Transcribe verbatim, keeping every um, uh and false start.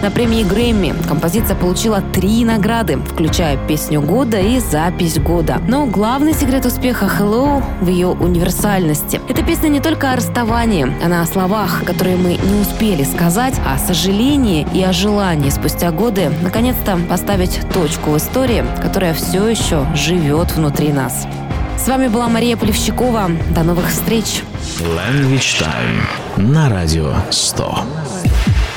На премии Грэмми композиция получила три награды, включая песню года и запись года. Но главный секрет успеха Hello в ее универсальности. Эта песня не только о расставании, она о словах, которые мы не успели сказать, о сожалении и о желании спустя годы наконец-то поставить точку в истории, которая все еще живет внутри нас. С вами была Мария Полевщикова. До новых встреч. Language Time на радио сто.